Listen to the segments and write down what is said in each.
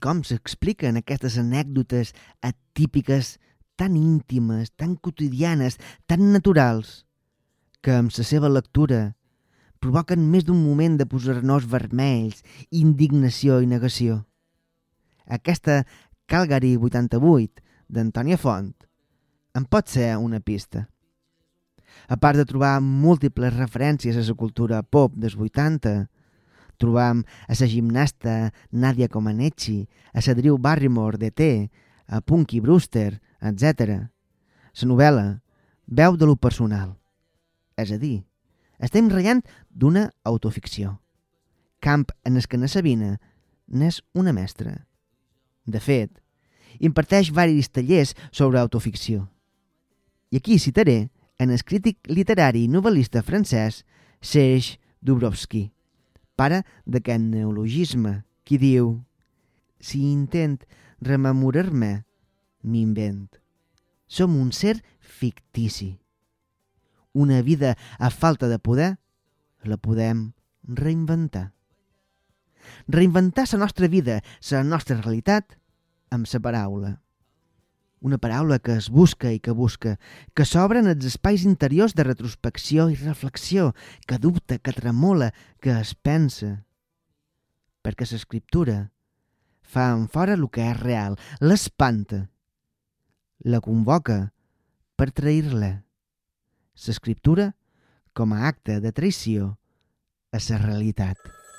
com s'expliquen aquestes anècdotes atípiques, tan íntimes, tan quotidianes, tan naturals, que amb la seva lectura provoquen més d'un moment de posar-nos vermells, indignació i negació. Aquesta Calgary 88 d'Antònia Font en pot ser una pista. A part de trobar múltiples referències a la cultura pop dels 80, trobam a la gimnasta Nadia Comaneci, a la Drew Barrymore d'E.T., a Punky Brewster, etc. La novel·la veu de lo personal. És a dir, estem rellant d'una autoficció. Camp en el que na Sabina n'és una mestra. De fet, imparteix varis tallers sobre autoficció. I aquí citaré en el crític literari i novel·lista francès Serge Dubrovsky, pare d'aquest neologisme, qui diu: si intent rememorar-me, m'invent. Som un ser fictici. Una vida a falta de poder la podem reinventar. Reinventar la nostra vida, la nostra realitat, amb la paraula. Una paraula que es busca i que busca, que s'obren els espais interiors de retrospecció i reflexió, que dubta, que tremola, que es pensa. Perquè l'escriptura fa en fora el que és real, l'espanta, la convoca per trair-la. L'escriptura com a acte de traïció a la realitat.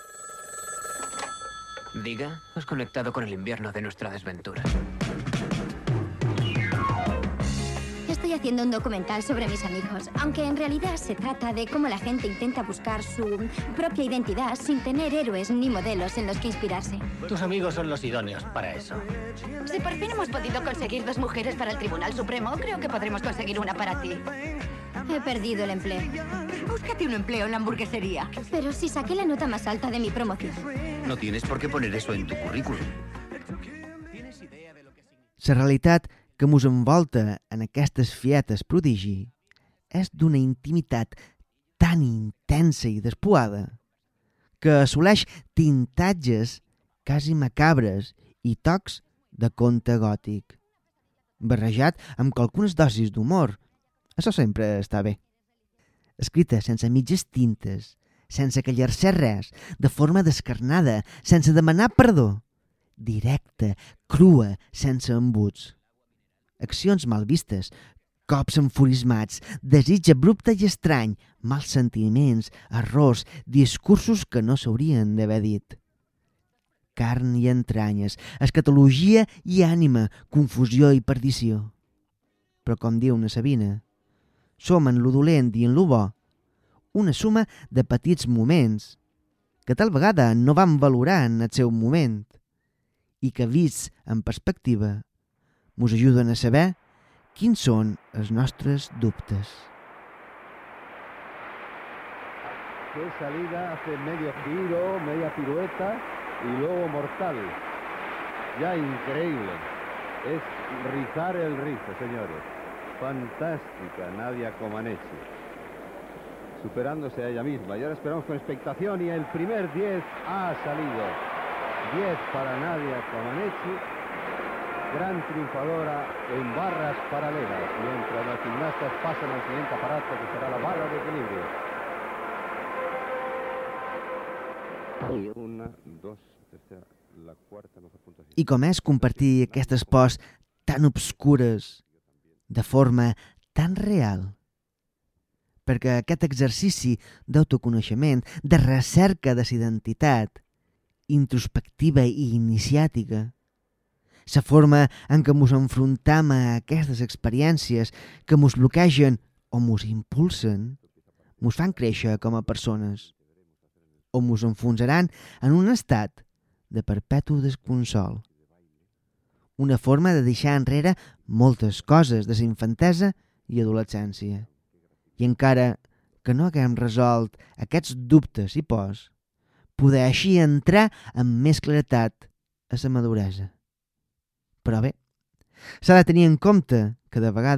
Diga, has conectado con el invierno de nuestra desventura. Estoy haciendo un documental sobre mis amigos, aunque en realidad se trata de cómo la gente intenta buscar su propia identidad sin tener héroes ni modelos en los que inspirarse. Tus amigos son los idóneos para eso. Si por fin hemos podido conseguir 2 mujeres para el Tribunal Supremo, creo que podremos conseguir una para ti. He perdido el empleo. Búscate un empleo en la hamburguesería. Pero si saqué la nota más alta de mi promoción. No tienes por qué poner eso en tu currículum. La realitat que mos envolta en aquestes fietes prodigi és d'una intimitat tan intensa i despuada que assoleix tintatges quasi macabres i tocs de conte gòtic, barrejat amb qualcunes dosis d'humor. Això sempre està bé. Escrita sense mitges tintes, sense callar-se res, de forma descarnada, sense demanar perdó, directa, crua, sense embuts. Accions mal vistes, cops enfurismats, desig abrupte i estrany, mals sentiments, errors, discursos que no s'haurien d'haver dit. Carn i entranyes, escatologia i ànima, confusió i perdició. Però com diu na Sabina, som en lo dolent i en lo bo una suma de petits moments que tal vegada no vam valorar en el seu moment i que, vists en perspectiva, mos ajuden a saber quins són els nostres dubtes. Qué salida, hace medio giro, media pirueta y luego mortal. Ya increíble. Es rizar el rizo, señores. Fantástica Nadia Comaneci. Superándose a ella misma. Y ahora esperamos con expectación y el primer 10 ha salido. 10 para Nadia Comaneci. Gran triunfadora en barras paralelas, mientras las gimnastas pasan al siguiente aparato que será la barra de equilibrio. Una, dos, tercera, la quarta, no s'apunta. I com és compartir aquestes pors tan obscures de forma tan real? Perquè aquest exercici d'autoconeixement, de recerca de la identitat, introspectiva i iniciàtica, la forma en què mos enfrontam a aquestes experiències que mos bloquegen o mos impulsen, mos fan créixer com a persones o mos enfonsaran en un estat de perpetu desconsol. Una forma de deixar enrere moltes coses de la infantesa i adolescència. I encara que no haguem resolt aquests dubtes i pors, poder així entrar amb més claretat a la maduresa. Però bé, s'ha de tenir en compte que de vegades